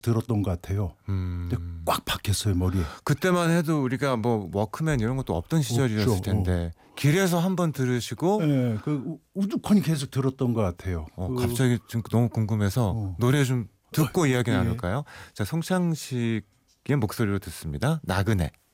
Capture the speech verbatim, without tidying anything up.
들었던 것 같아요. 음. 근데 꽉 박혔어요 머리에. 그때만 해도 우리가 뭐 워크맨 이런 것도 없던 시절이었을 없죠. 텐데 길에서 한번 들으시고 네, 그 우- 우두커니 계속 들었던 것 같아요. 어, 그, 갑자기 좀 너무 궁금해서 어. 노래 좀 듣고 이야기 예. 나눌까요? 자, 송창식의 목소리로 듣습니다. 나그네.